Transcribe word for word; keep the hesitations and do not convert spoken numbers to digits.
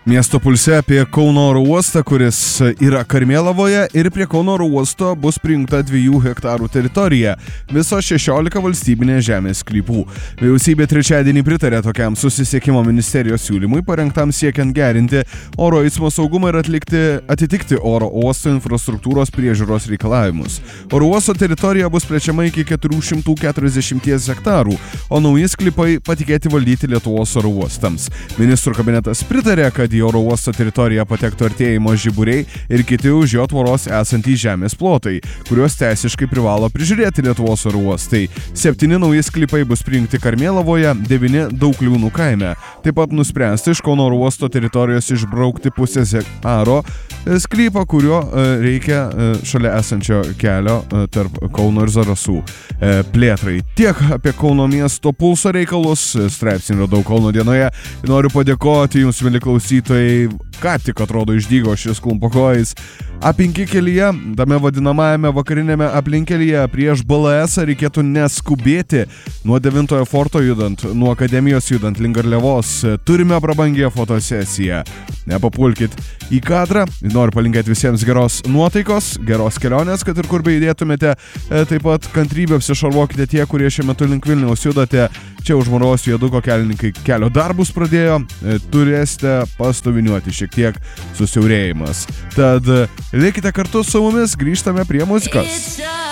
Miesto pulse apie Kauno oro uostą, kuris yra Karmėlavoje, ir prie Kauno oro uosto bus prijungta dviejų hektarų teritorija, viso šešiolika valstybinės žemės sklypų. Vyriausybė trečiadienį pritarė tokiam susisiekimo ministerijos siūlymui, parengtam siekiant gerinti oro eismo saugumą ir atlikti, atitikti oro uosto infrastruktūros priežiūros reikalavimus. Oro uosto teritorija bus plečiama iki keturių šimtų keturiasdešimties hektarų, o nauji sklypai patikėti valdyti Lietuvos oro uostams. Ministrų kabinetas pritarė, kad į oro uosto teritoriją patektų artėjimo žiburiai ir kiti už jo tvoros esantys žemės plotai, kuriuos teisiškai privalo prižiūrėti Lietuvos oro uostai. Septyni nauji sklypai bus prijungti Karmėlavoje, devyni Daukliūnų kaime. Taip pat nuspręsta iš Kauno oro uosto teritorijos išbraukti pusės hektaro sklypą, kurio reikia šalia esančio kelio tarp Kauno ir Zarasų plėtrai. Tiek apie Kauno miesto pulso reikalus. Straipsnį radau Kauno dienoje. Noriu padėkoti jums, mieli klausytojai, ką tik atrodo išdygo šis klumpakojais. A penki kelyje, tame vadinamajame vakarinėme aplinkelyje prieš B L S reikėtų neskubėti. Nuo devintojo forto judant, nuo akademijos judant link Garliavos, turime prabangią fotosesiją. Nepapulkit į kadrą. Noriu palinkėti visiems geros nuotaikos, geros kelionės, kad ir kur beidėtumėte. Taip pat kantrybę apsišarvuokite tie, kurie šiuo metu link Vilniaus judate. Čia už Moros Vieduko kelininkai kelio darbus pradėjo. Turėsite pastoviniuoti šiek tiek susiaurėjimas. Tad likite kartu su mumis, grįžtame prie muzikos.